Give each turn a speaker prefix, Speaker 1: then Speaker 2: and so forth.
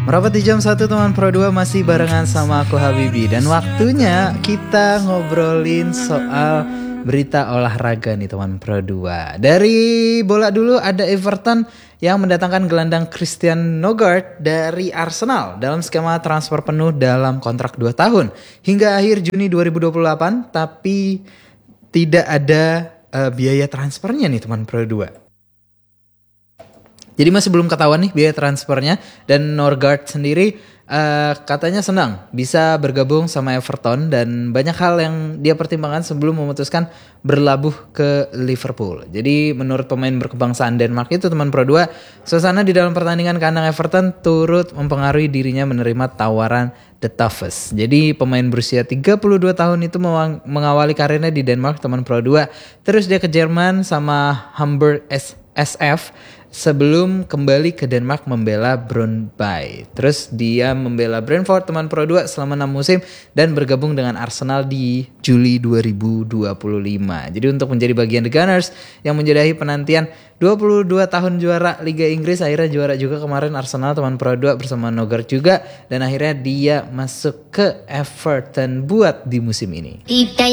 Speaker 1: Merapat di jam 1 teman Pro 2 masih barengan sama aku Habibi. Dan waktunya kita ngobrolin soal berita olahraga nih teman Pro 2. Dari bola dulu ada Everton yang mendatangkan gelandang Christian Nørgaard dari Arsenal dalam skema transfer penuh dalam kontrak 2 tahun hingga akhir Juni 2028. Tapi tidak ada biaya transfernya nih teman Pro 2. Jadi masih belum ketahuan nih biaya transfernya. Dan Nørgaard sendiri katanya senang bisa bergabung sama Everton. Dan banyak hal yang dia pertimbangkan sebelum memutuskan berlabuh ke Liverpool. Jadi menurut pemain berkebangsaan Denmark itu teman Pro 2, suasana di dalam pertandingan kandang Everton turut mempengaruhi dirinya menerima tawaran the toughest. Jadi pemain berusia 32 tahun itu mengawali karirnya di Denmark teman Pro 2. Terus dia ke Jerman sama Hamburg SF sebelum kembali ke Denmark membela Brøndby. Terus dia membela Brentford teman Pro 2 selama 6 musim dan bergabung dengan Arsenal di Juli 2025. Jadi untuk menjadi bagian The Gunners yang menjadi penantian 22 tahun juara Liga Inggris, akhirnya juara juga kemarin Arsenal teman Pro 2 bersama Nørgaard juga, dan akhirnya dia masuk ke Everton buat di musim ini.